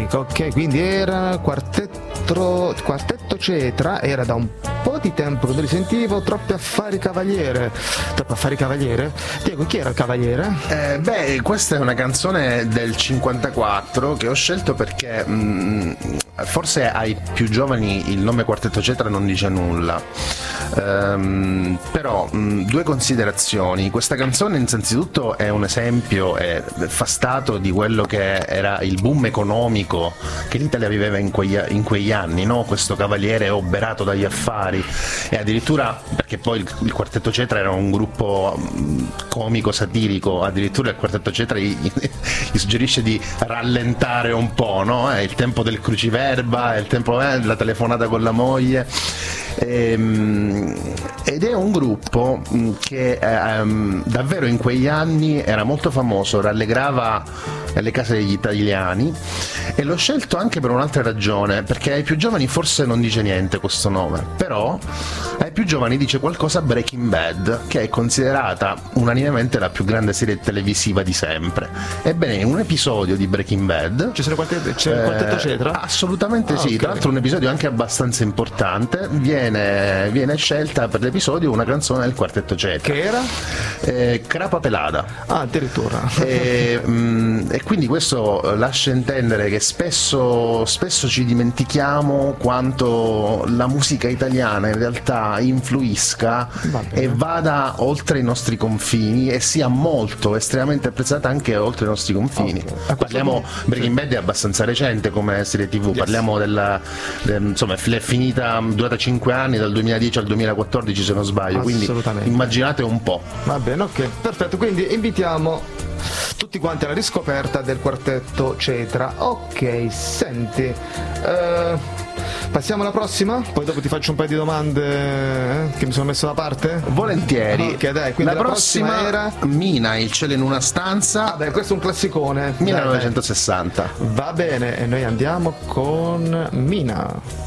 amico. Ok, quindi era quartetto Cetra, era da un po' di tempo che non li sentivo. Troppi affari cavaliere. Diego, chi era il cavaliere? Questa è una canzone del 54 che ho scelto perché forse ai più giovani il nome Quartetto Cetra non dice nulla, però due considerazioni. Questa canzone innanzitutto è un esempio, fa stato di quello che era il boom economico che l'Italia viveva in quegli anni, no? Questo cavaliere oberato dagli affari, e addirittura, perché poi il Quartetto Cetra era un gruppo comico satirico, addirittura il Quartetto Cetra gli suggerisce di rallentare un po', no? È il tempo del cruciverba, è il tempo della telefonata con la moglie. Ed è un gruppo che davvero in quegli anni era molto famoso, rallegrava le case degli italiani, e l'ho scelto anche per un'altra ragione, perché ai più giovani forse non dice niente questo nome, però ai più giovani dice qualcosa Breaking Bad, che è considerata unanimemente la più grande serie televisiva di sempre. Ebbene, in un episodio di Breaking Bad c'è il Quartetto Cetra? Assolutamente sì, okay. Tra l'altro un episodio anche abbastanza importante, viene scelta per l'episodio una canzone del Quartetto Cetra. Che era? Crapa Pelada. Addirittura. E quindi questo lascia intendere che spesso ci dimentichiamo quanto la musica italiana in realtà influisca e vada oltre i nostri confini e sia molto estremamente apprezzata anche oltre i nostri confini. Parliamo, Breaking Bad è abbastanza recente come serie TV, parliamo insomma è finita, durata 5 anni, dal 2010 al 2014 se non sbaglio, quindi immaginate un po'. Va bene, ok, perfetto, quindi invitiamo tutti quanti alla riscoperta del Quartetto Cetra. Ok, senti, passiamo alla prossima, poi dopo ti faccio un paio di domande che mi sono messo da parte. Volentieri. Ok, dai, quindi la prossima era Mina, Il cielo in una stanza. Questo è un classicone, 1960. Va bene, e noi andiamo con Mina.